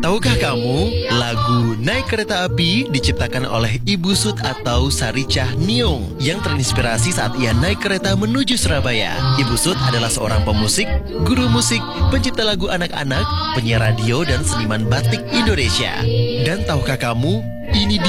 Tahukah kamu, lagu Naik Kereta Api diciptakan oleh Ibu Sud atau Saricah Niung yang terinspirasi saat ia naik kereta menuju Surabaya. Ibu Sud adalah seorang pemusik, guru musik, pencipta lagu anak-anak, penyiar radio, dan seniman batik Indonesia. Dan tahukah kamu, ini